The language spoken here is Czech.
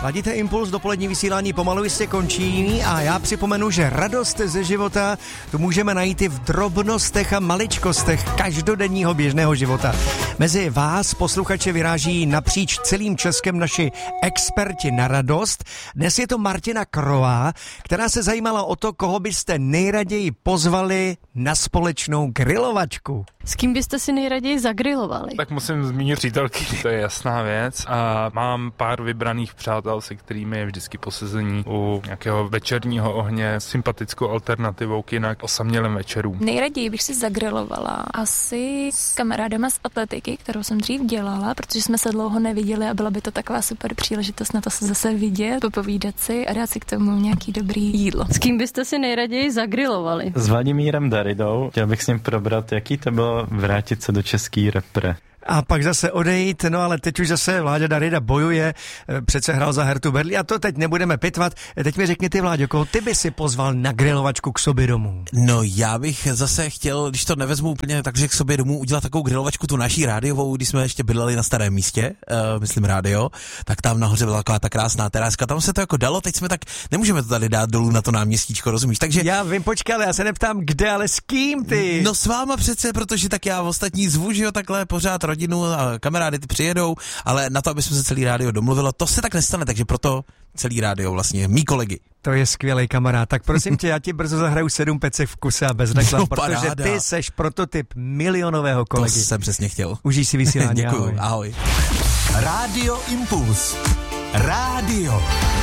Ladíte Impuls, dopolední vysílání pomalu jistě končí a já připomenu, že radost ze života tu můžeme najít i v drobnostech a maličkostech každodenního běžného života. Mezi vás, posluchače, vyráží napříč celým Českem naši experti na radost. Dnes je to Martina Krová, která se zajímala o to, koho byste nejraději pozvali na společnou grilovačku. S kým byste si nejraději zagrilovali? Tak musím zmínit přítelky, to je jasná věc. A mám pár vybraných přátel, se kterými je vždycky posezení u nějakého večerního ohně, sympatickou alternativou k jinak osamělým večerům. Nejraději bych si zagrilovala asi s kamarádama z atletiky, kterou jsem dřív dělala, protože jsme se dlouho neviděli a byla by to taková super příležitost na to se zase vidět, popovídat si a dát si k tomu nějaký dobrý jídlo. S kým byste si nejraději zagrilovali? S Vladimírem Daridou. Chtěl bych s ním probrat, jaký to bylo vrátit se do český repre. A pak zase odejít, no ale teď už zase Vláďa Darida bojuje, přece hrál za Hertu Berlín a to teď nebudeme pitvat. Teď mi řekni ty, Vláďo, koho ty by si pozval na grilovačku k sobě domů? No já bych zase chtěl, když to nevezmu úplně takže k sobě domů, udělat takovou grilovačku tu naší rádiovou, když jsme ještě bydleli na Starém Místě, myslím rádio, tak tam nahoře byla taková ta krásná teráska, tam se to jako dalo, teď jsme tak, nemůžeme to tady dát dolů na to náměstíčko, rozumíš? Takže já vím, počkej, ale já se neptám kde, ale s kým ty? No s váma přece, protože tak já ostatní zvu, že jo, takhle pořád rodinu a kamarády ty přijedou, ale na to, aby jsme se celý rádio domluvilo, to se tak nestane, takže proto celý rádio vlastně, mý kolegy. To je skvělej kamarád, tak prosím tě, já ti brzo zahraju 7 pecek v kuse a bez reklam, protože ty seš prototyp milionového kolegy. To jsem přesně chtěl. Užij si vysílání. Děkuju, ahoj. Rádio Impuls. Rádio.